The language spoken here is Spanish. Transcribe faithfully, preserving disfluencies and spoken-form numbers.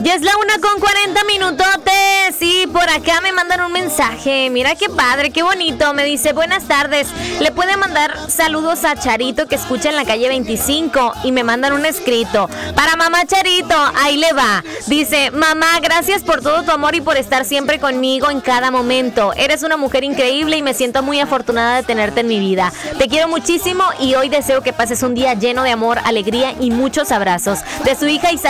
Ya es la una con cuarenta minutotes y por acá me mandan un mensaje. Mira qué padre, qué bonito. Me dice, buenas tardes. Le puede mandar saludos a Charito que escucha en la calle veinticinco y me mandan un escrito. Para mamá Charito, ahí le va. Dice, mamá, gracias por todo tu amor y por estar siempre conmigo en cada momento. Eres una mujer increíble y me siento muy afortunada de tenerte en mi vida. Te quiero muchísimo y hoy deseo que pases un día lleno de amor, alegría y muchos abrazos. De su hija Isabel.